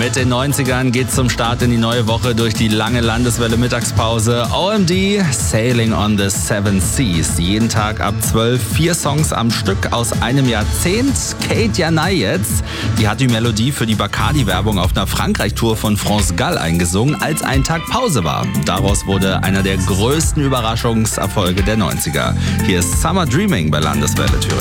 Mit den 90ern geht's zum Start in die neue Woche durch die lange Landeswelle Mittagspause. OMD, Sailing on the Seven Seas. Jeden Tag ab 12, 4 Songs am Stück aus einem Jahrzehnt. Kate Janay jetzt, die hat die Melodie für die Bacardi-Werbung auf einer Frankreich-Tour von France Gall eingesungen, als ein Tag Pause war. Daraus wurde einer der größten Überraschungserfolge der 90er. Hier ist Summer Dreaming bei Landeswelle Thüringen.